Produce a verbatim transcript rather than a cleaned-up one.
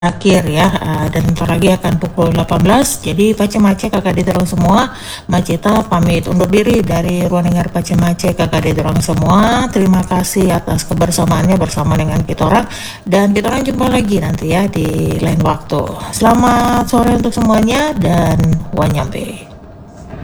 akhir ya, uh, dan bentar lagi akan pukul delapan belas. Jadi pace-mace kakak diturang semua, Maceta pamit undur diri dari ruang dengar pace-mace kakak diturang semua. Terima kasih atas kebersamaannya bersama dengan kita orang, dan kita orang jumpa lagi nanti ya di lain waktu. Selamat sore untuk semuanya dan wanyambe.